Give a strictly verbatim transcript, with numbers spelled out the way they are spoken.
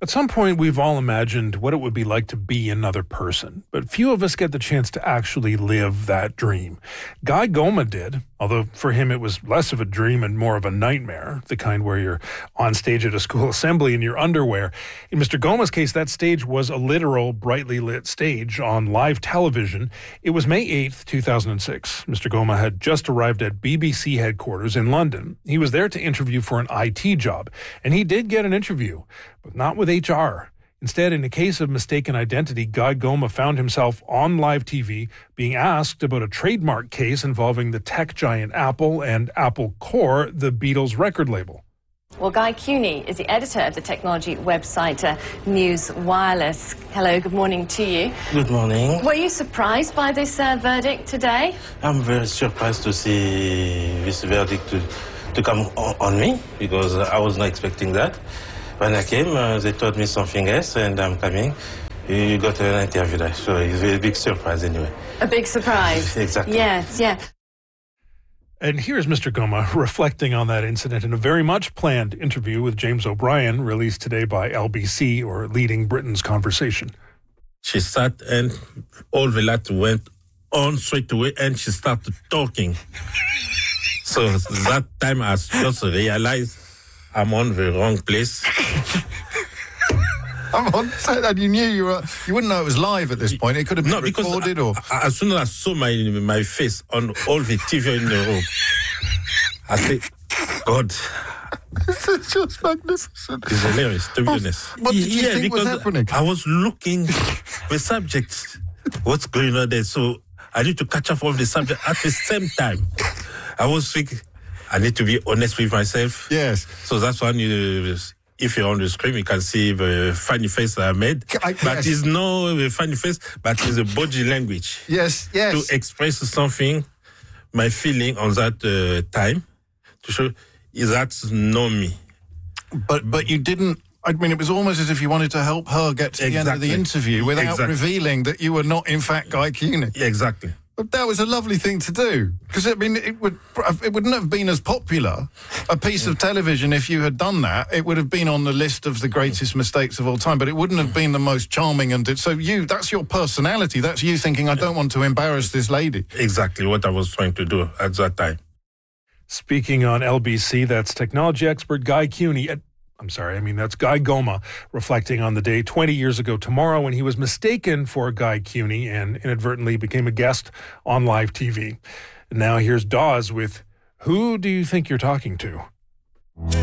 At some point, we've all imagined what it would be like to be another person, but few of us get the chance to actually live that dream. Guy Goma did, although for him it was less of a dream and more of a nightmare, the kind where you're on stage at a school assembly in your underwear. In Mister Goma's case, that stage was a literal, brightly lit stage on live television. It was May eighth, two thousand six. Mister Goma had just arrived at B B C headquarters in London. He was there to interview for an I T job, and he did get an interview, but not with H R. Instead, in a case of mistaken identity, Guy Goma found himself on live T V being asked about a trademark case involving the tech giant Apple and Apple Core, the Beatles record label. Well, Guy Cuny is the editor of the technology website uh, News Wireless. Hello, good morning to you. Good morning. Were you surprised by this uh, verdict today? I'm very surprised to see this verdict to, to come on, on me, because I was not expecting that. When I came, uh, they told me something else, and I'm coming. You got an interview there, so it's a big surprise anyway. A big surprise. Exactly. Yes, yeah. And here's Mister Goma reflecting on that incident in a very much planned interview with James O'Brien, released today by L B C, or Leading Britain's Conversation. She sat and all the light went on straight away, and she started talking. So that time I just realized I'm on the wrong place. I'm on set, and you knew you were. You wouldn't know it was live at this point. It could have been no, because recorded, I, or I, as soon as I saw my my face on all the T V in the room, I said, "God, this is just magnificent." It's hilarious, to be honest. What did you yeah, think was because happening? I was looking the subject, what's going on there. So I need to catch up on the subject at the same time. I was thinking, I need to be honest with myself. Yes. So that's why you, if you're on the screen, you can see the funny face that I made. I, but yes. it's not a funny face, but it's a body language. Yes, yes. To express something, my feeling on that uh, time, to show is that's not me. But but you didn't. I mean, it was almost as if you wanted to help her get to Exactly. the end of the interview without Exactly. revealing that you were not, in fact, Guy Cuny. Yeah, exactly. But that was a lovely thing to do, because I mean, it would it wouldn't have been as popular a piece of television if you had done that. It would have been on the list of the greatest mistakes of all time, but it wouldn't have been the most charming. And so you, that's your personality. That's you thinking, I don't want to embarrass this lady. Exactly what I was trying to do at that time. Speaking on L B C, that's technology expert Guy Cuny. At, I'm sorry, I mean, that's Guy Goma reflecting on the day twenty years ago tomorrow when he was mistaken for Guy Cuny and inadvertently became a guest on live T V. And now here's Dawes with Who Do You Think You're Talking To?